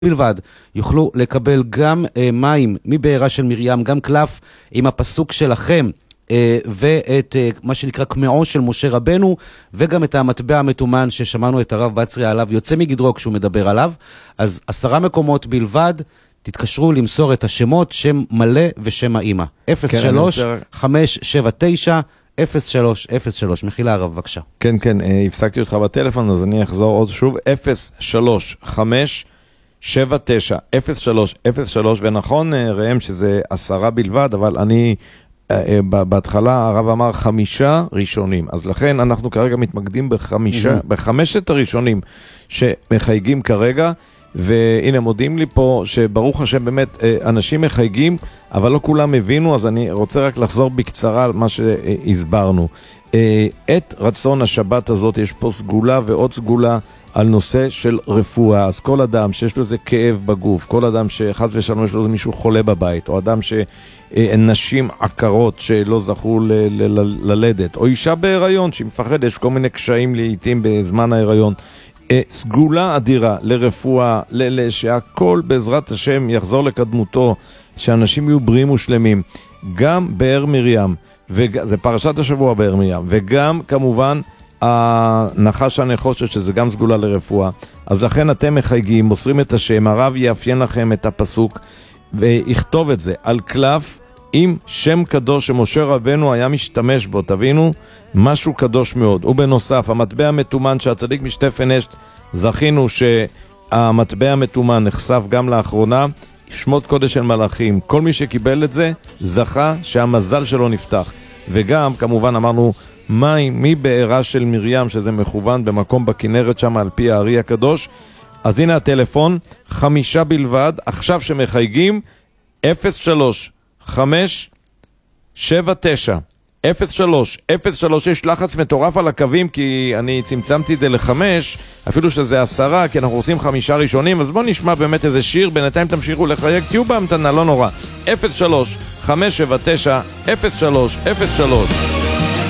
בלבד יוכלו לקבל גם מים מבארה של מרים, גם קלף עם הפסוק שלכם ואת מה שנקרא קמעו של משה רבנו, וגם את המטבע המתומן ששמענו את הרב בצרי עליו יוצא מגדרו כשהוא מדבר עליו. אז 10 מקומות בלבד. תתקשרו למסור את השמות, שם מלא ושם האמא. 03-579-0303. מחילה הרב, בבקשה. כן, הפסקתי אותך בטלפון, אז אני אחזור עוד שוב. 03-579-0303, ונכון ראם שזה 10 בלבד, אבל אני בהתחלה הרב אמר 5 ראשונים, אז לכן אנחנו כרגע מתמקדים בחמשת הראשונים שמחייגים כרגע. והנה מודיעים לי פה שברוך השם באמת אנשים מחייגים, אבל לא כולם הבינו, אז אני רוצה רק לחזור בקצרה על מה שהסברנו. את רצון השבת הזאת יש פה סגולה ועוד סגולה על נושא של רפואה. אז כל אדם שיש לו איזה כאב בגוף, כל אדם שחס ושלום יש לו מישהו חולה בבית, או אדם שנשים עקרות שלא זכו ללדת, או אישה בהיריון שמפחד, יש כל מיני קשיים לעתים בזמן ההיריון, סגולה אדירה לרפואה, שהכל בעזרת השם יחזור לקדמותו, שאנשים יהיו בריאים ושלמים, גם באר מרים, זה פרשת השבוע באר מרים, וגם כמובן הנחש הנחושת, שזה גם סגולה לרפואה. אז לכן אתם מחייגים, מוסרים את השם, הרב יאפיין לכם את הפסוק ויכתוב את זה על קלף עם שם קדוש שמשה רבנו היה משתמש בו. תבינו, משהו קדוש מאוד. ובנוסף, המטבע המתומן שהצדיק משתפן אשת, זכינו שהמטבע המתומן נחשף גם לאחרונה, שמות קודש של מלאכים. כל מי שקיבל את זה זכה שהמזל שלו נפתח. וגם כמובן אמרנו מים מבארה של מרים, שזה מכוון במקום בכנרת שם על פי הארי הקדוש. אז הנה הטלפון, 5 בלבד, עכשיו שמחייגים 03-579-0303. יש לחץ מטורף על הקווים, כי אני צמצמתי את זה ל5, אפילו שזה 10, כי אנחנו רוצים 5 ראשונים. אז בואו נשמע באמת איזה שיר, בינתיים תמשיכו לחייג, תהיו בהמתנה, לא נורא. 03-579-0303.